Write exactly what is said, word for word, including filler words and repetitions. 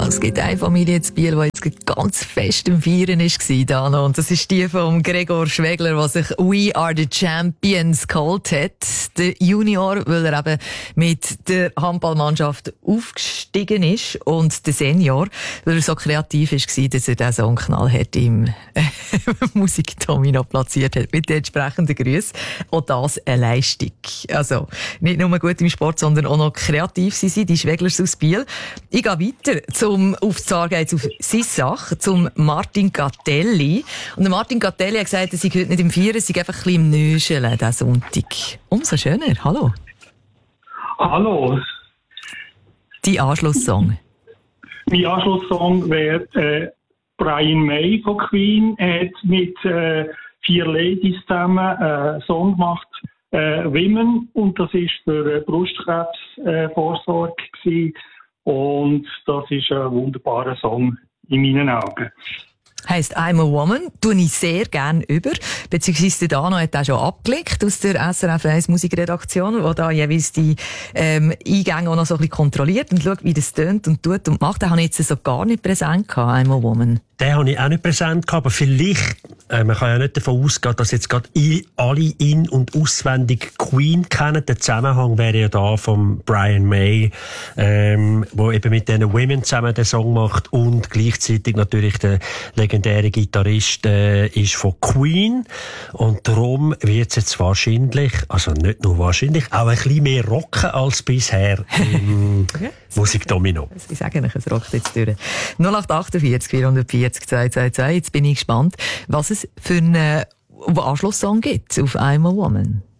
Es gibt eine Familie in Biel, die jetzt ganz fest im Feiern war, Dano. Und das ist die von Gregor Schwegler, der sich «We are the Champions» geholt hat. Der Junior, weil er eben mit der Handballmannschaft aufgestiegen ist. Und der Senior, weil er so kreativ war, dass er diesen Song knallhart im Musikdomino platziert hat. Mit den entsprechenden Grüßen. Auch das eine Leistung. Also, nicht nur gut im Sport, sondern auch noch kreativ sind sie, die Schweglers aus Biel. Ich gehe weiter zum, auf die Zahn geht's auf seine Sache, zum Martin Gattelli. Und der Martin Gattelli hat gesagt, er sei heute nicht im Feiern, er sei einfach ein bisschen im Nöscheln, diesen Sonntag. Umso schöner. Hallo. Hallo. Dein Anschlusssong? Mein Anschlusssong wäre äh, Brian May von Queen. Er hat mit äh, vier Ladies zusammen äh, einen Song gemacht, äh, Women. Und das war für äh, Brustkrebsvorsorge. Äh, Und das ist ein wunderbarer Song in meinen Augen. Heisst «I'm a Woman», tue ich sehr gerne über, beziehungsweise der Dano hat auch schon abgelegt aus der S R F eins Musikredaktion, wo da jeweils die ähm, Eingänge auch noch so ein bisschen kontrolliert und schaut, wie das tönt und tut und macht. Den habe ich jetzt so gar nicht präsent gehabt, «I'm a Woman». Den habe ich auch nicht präsent gehabt, aber vielleicht, äh, man kann ja nicht davon ausgehen, dass jetzt gerade alle in- und auswendig Queen kennen. Der Zusammenhang wäre ja da von Brian May, ähm, wo eben mit diesen Women zusammen den Song macht und gleichzeitig natürlich der legendäre Gitarrist äh, ist von Queen. Und darum wird es jetzt wahrscheinlich, also nicht nur wahrscheinlich, auch ein bisschen mehr rocken als bisher im Musikdomino. Ich sage Ihnen, es rockt jetzt durch. null acht achtundvierzig vierhundertvierzig zwei zwei zwei. Jetzt bin ich gespannt, was es für einen Anschlusssong gibt auf «I'm a Woman».